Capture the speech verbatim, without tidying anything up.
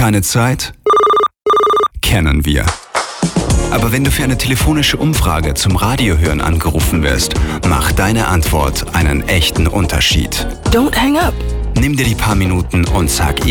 Keine Zeit? Kennen wir. Aber wenn du für eine telefonische Umfrage zum Radiohören angerufen wirst, macht deine Antwort einen echten Unterschied. Don't hang up. Nimm dir die paar Minuten und sag